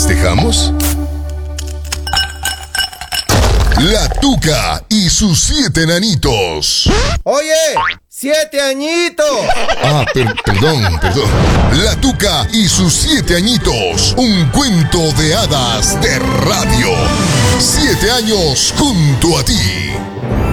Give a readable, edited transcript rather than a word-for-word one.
festejamos? La Tuca y sus 7 enanitos. Oye, 7 añitos. Perdón. La Tuca y sus 7 añitos. Un cuento de hadas de radio. 7 años junto a ti.